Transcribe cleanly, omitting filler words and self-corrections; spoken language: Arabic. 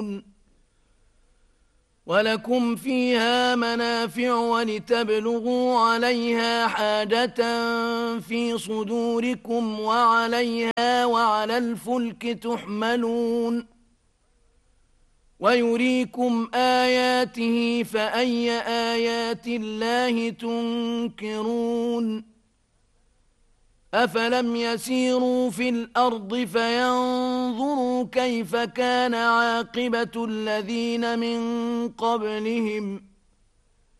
ولكم فيها منافع ولتبلغوا عليها حاجة في صدوركم وعليها وعلى الفلك تحملون ويريكم آياته فأي آيات الله تنكرون أفلم يسيروا في الأرض فينظروا كيف كان عاقبة الذين من قبلهم